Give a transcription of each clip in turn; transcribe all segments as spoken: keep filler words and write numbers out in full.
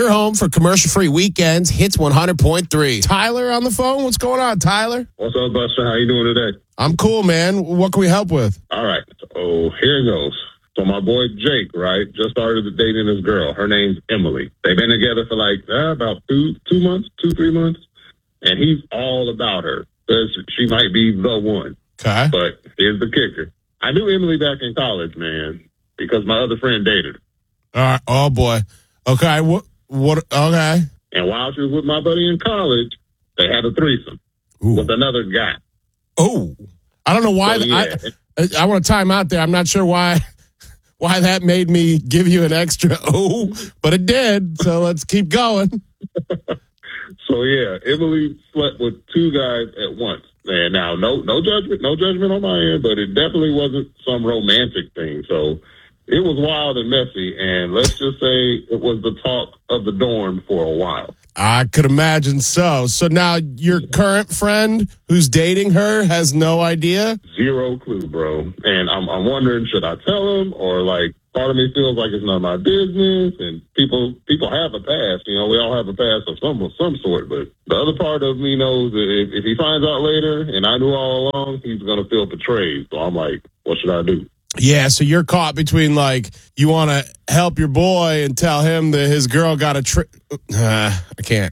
Your home for commercial-free weekends, Hits one hundred point three. Tyler on the phone. What's going on, Tyler? What's up, Buster? How you doing today? I'm cool, man. What can we help with? All right. So here it goes. So my boy Jake, right, just started dating this girl. Her name's Emily. They've been together for like uh, about two two months, two, three months. And he's all about her. Says she might be the one. Okay. But here's the kicker. I knew Emily back in college, man, because my other friend dated her. All right. Oh, boy. Okay. What? What? Okay. And while she was with my buddy in college, they had a threesome Ooh. with another guy. Oh. I don't know why. So, yeah. I, I want to time out there. I'm not sure why why that made me give you an extra oh, but it did. So let's keep going. So, yeah, Emily slept with two guys at once. And now, no no judgment, no judgment on my end, but it definitely wasn't some romantic thing. So it was wild and messy, and let's just say it was the talk of the dorm for a while. I could imagine so. So now your current friend who's dating her has no idea? Zero clue, bro. And I'm, I'm wondering, should I tell him, or like, part of me feels like it's none of my business, and people people have a past. You know, we all have a past of some of some sort, but the other part of me knows that if, if he finds out later, and I knew all along, he's going to feel betrayed. So I'm like, what should I do? Yeah, so you're caught between, like, you want to help your boy and tell him that his girl got a tri- uh, I can't.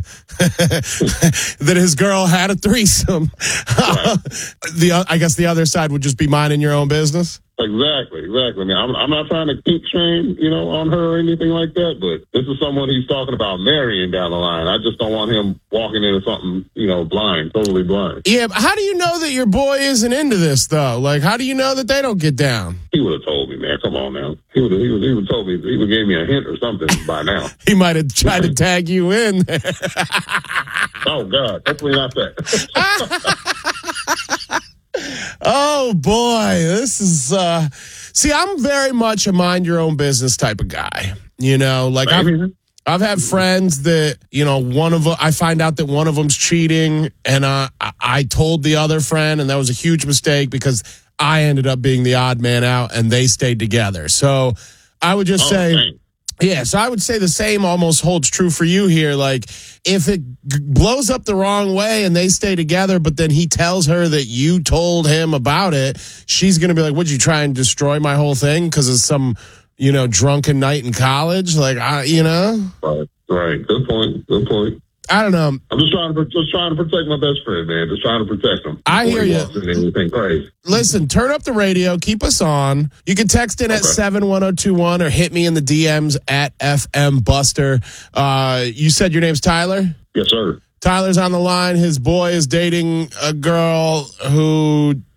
that his girl had a threesome. Right. the I guess the other side would just be minding your own business. Exactly, exactly. I mean, I'm, I'm not trying to keep shame, you know, on her or anything like that, but this is someone he's talking about marrying down the line. I just don't want him walking into something, you know, blind, totally blind. Yeah, but how do you know that your boy isn't into this, though? Like, how do you know that they don't get down? He would have told me, man. Come on now. He would have he would, he would have told me. He would have gave me a hint or something by now. He might have tried to tag you in. Oh, God. Hopefully not that. Oh, boy. This is, uh, see, I'm very much a mind your own business type of guy. You know, like I've, I've had friends that, you know, one of them, I find out that one of them's cheating, and uh, I, I told the other friend, and that was a huge mistake because I ended up being the odd man out, and they stayed together. So I would just Oh, say, dang. yeah, so I would say the same almost holds true for you here. Like, if it g- blows up the wrong way and they stay together, but then he tells her that you told him about it, she's going to be like, would you try and destroy my whole thing because of some, you know, drunken night in college? Like, I, you know? Right, right. Good point. Good point. I don't know. I'm just trying to just trying to protect my best friend, man. Just trying to protect him. I hear you. Anything crazy. Listen, turn up the radio. Keep us on. You can text in at Okay. seven one zero two one or hit me in the D Ms at F M Buster. Uh, you said your name's Tyler? Yes, sir. Tyler's on the line. His boy is dating a girl who